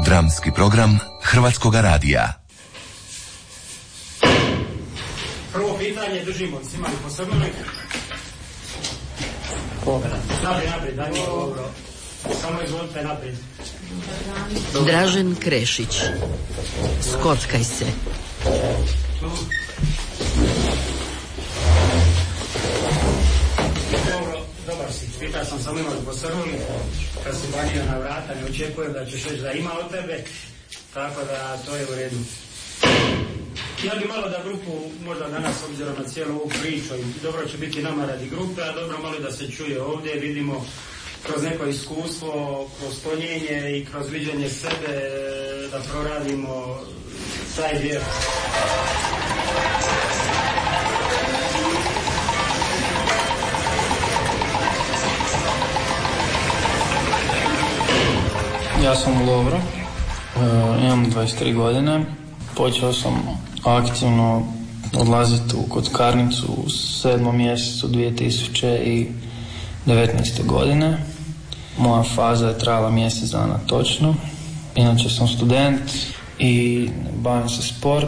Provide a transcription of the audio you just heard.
Dramski program Hrvatskoga radija. Prvo pitanje držimo, si imali posebno naprijed, daj mi dobro. Samo izvolite naprijed. Dražen Krešić. Skockaj se. Dobro, dobar si. Pitao sam samo imali posrnuli. Kad si banio na vrata, ne očekujem da ćeš reći da ima od tebe. Tako da to je u redu. Ja bi malo da grupu, možda danas obzirom na cijelu ovu priču, i dobro će biti nama radi grupe, a dobro malo da se čuje ovdje, vidimo kroz neko iskustvo, kroz poljenje i kroz viđenje sebe, da proradimo taj dio. Ja sam Lovro, imam 23 godine, počeo sam aktivno odlaziti u kockarnicu u 7. mjesecu 2019. godine. Moja faza je trajala mjesec dana točno. Inače sam student i bavim se sportom.